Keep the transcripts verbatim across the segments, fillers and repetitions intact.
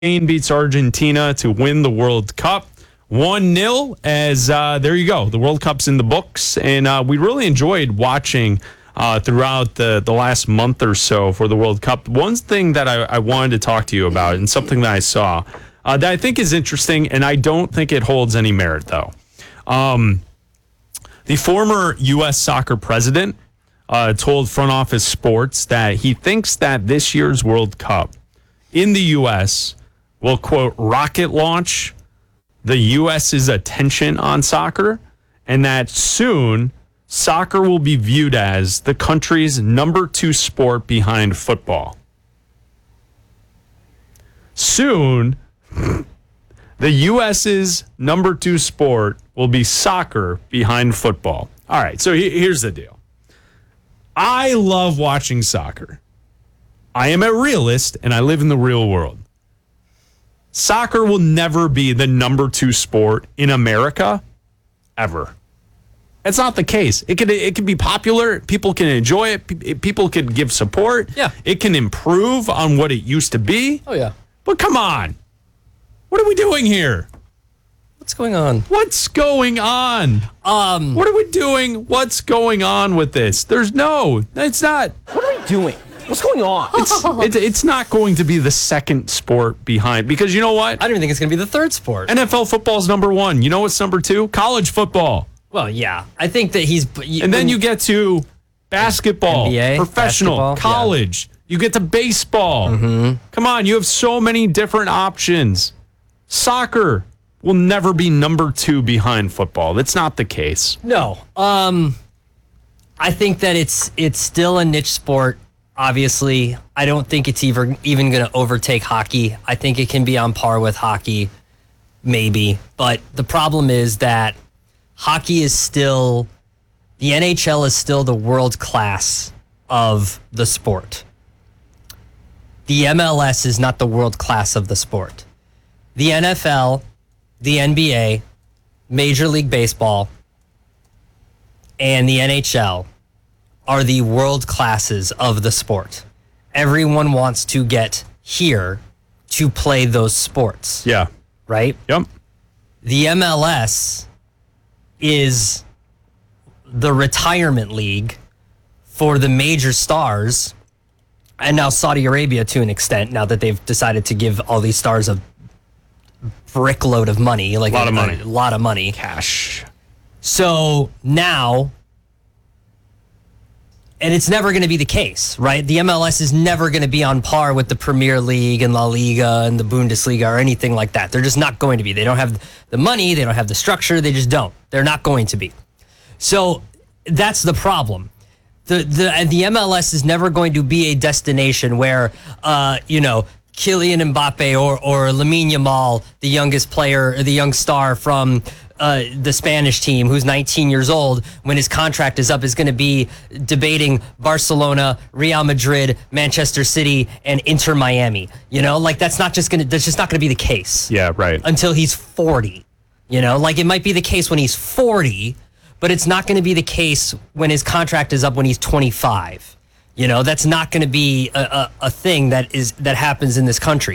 Spain beats Argentina to win the World Cup. one nil as uh, there you go. The World Cup's in the books. And uh, we really enjoyed watching uh, throughout the, the last month or so for the World Cup. One thing that I, I wanted to talk to you about, and something that I saw uh, that I think is interesting, and I don't think it holds any merit, though. Um, the former U S soccer president uh, told Front Office Sports that he thinks that this year's World Cup in the U S will, quote, rocket launch the U S's attention on soccer, and that soon soccer will be viewed as the country's number two sport behind football. Soon, the U S's number two sport will be soccer behind football. All right, so here's the deal. I love watching soccer. I am a realist, and I live in the real world. Soccer will never be the number two sport in America, ever. It's not the case. It can it can be popular. People can enjoy it. People can give support. Yeah. It can improve on what it used to be. Oh, yeah. But come on. What are we doing here? What's going on? What's going on? Um, what are we doing? What's going on with this? There's no, it's not. What are we doing? What's going on? It's, it's it's not going to be the second sport behind, because you know what? I don't even think it's going to be the third sport. N F L football's number one. You know what's number two? College football. Well, yeah. I think that he's... And then you get to basketball, N B A, professional, basketball, college. Yeah. You get to baseball. Mm-hmm. Come on, you have so many different options. Soccer will never be number two behind football. That's not the case. No. Um, I think that it's it's still a niche sport. Obviously, I don't think it's even even going to overtake hockey. I think it can be on par with hockey, maybe. But the problem is that hockey is still, the N H L is still the world class of the sport. The M L S is not the world class of the sport. The N F L, the N B A, Major League Baseball, and the N H L are the world classes of the sport. Everyone wants to get here to play those sports. Yeah. Right? Yep. The M L S is the retirement league for the major stars, and now Saudi Arabia to an extent, now that they've decided to give all these stars a brickload of money. Like a lot a, of money. A lot of money. Cash. So now... And it's never going to be the case, right? The M L S is never going to be on par with the Premier League and La Liga and the Bundesliga or anything like that. They're just not going to be. They don't have the money. They don't have the structure. They just don't. They're not going to be. So that's the problem. The the the M L S is never going to be a destination where, uh, you know, Kylian Mbappe or or Lamine Yamal, the youngest player, or the young star from Uh, the Spanish team, who's nineteen years old, when his contract is up, is going to be debating Barcelona, Real Madrid, Manchester City, and Inter Miami. You know, like that's not just going to, that's just not going to be the case. Yeah, right. Until he's forty. You know, like it might be the case when he's forty, but it's not going to be the case when his contract is up when he's twenty-five. You know, that's not going to be a, a, a thing that is that happens in this country.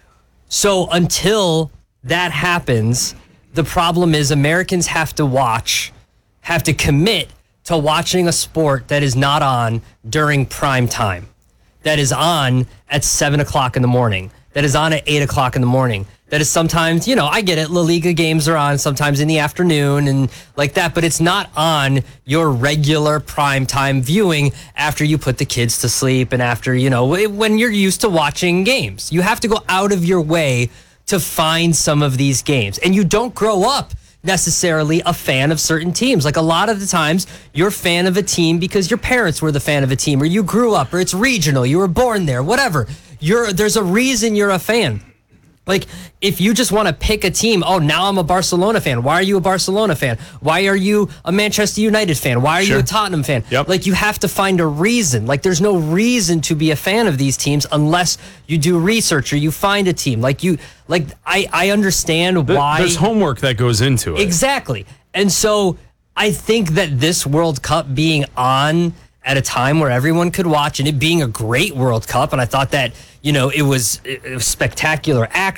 So until that happens, the problem is Americans have to watch, have to commit to watching a sport that is not on during prime time, that is on at seven o'clock in the morning, that is on at eight o'clock in the morning, that is sometimes, you know, I get it, La Liga games are on sometimes in the afternoon and like that, but it's not on your regular prime time viewing after you put the kids to sleep and after, you know, when you're used to watching games. You have to go out of your way to find some of these games. And you don't grow up necessarily a fan of certain teams. Like a lot of the times, you're a fan of a team because your parents were the fan of a team, or you grew up, or it's regional, you were born there, whatever. You're there's a reason you're a fan. Like, if you just want to pick a team, oh, now I'm a Barcelona fan. Why are you a Barcelona fan? Why are you a Manchester United fan? Why are Sure. you a Tottenham fan? Yep. Like, you have to find a reason. Like, there's no reason to be a fan of these teams unless you do research or you find a team. Like, you, like I, I understand Th- why. There's homework that goes into it. Exactly. And so I think that this World Cup being on at a time where everyone could watch, and it being a great World Cup. And I thought that, you know, it was, it was spectacular action.